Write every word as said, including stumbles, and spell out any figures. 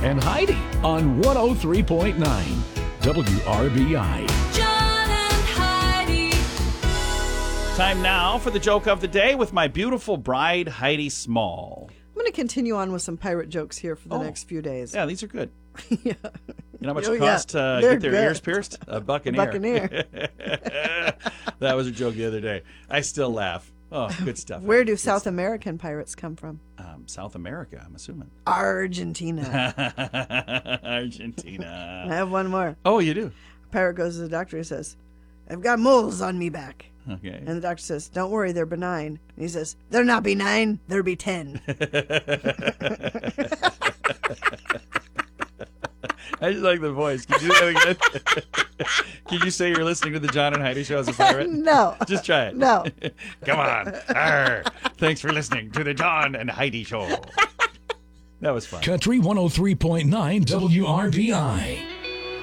and Heidi on one oh three point nine W R B I. John and Heidi. Time now for the joke of the day with my beautiful bride, Heidi Small. I'm going to continue on with some pirate jokes here for the Oh. next few days. Yeah, these are good. Yeah. You know how much Oh, it yeah. costs to They're get their good. ears pierced? A buck an A buck an ear. That was a joke the other day. I still laugh. Oh, good stuff. Where do Good South stuff. American pirates come from? Um, South America, I'm assuming. Argentina. I Argentina. have one more. Oh, you do? Pirate goes to the doctor and says, I've got moles on me back. Okay. And the doctor says, don't worry, they're benign. And he says, they're not benign, they're be ten. I just like the voice. Can you do that again? Can you say you're listening to the John and Heidi show as a pirate? No. Just try it. No. Come on. Arr. Thanks for listening to the John and Heidi show. That was fun. Country one oh three point nine W R B I.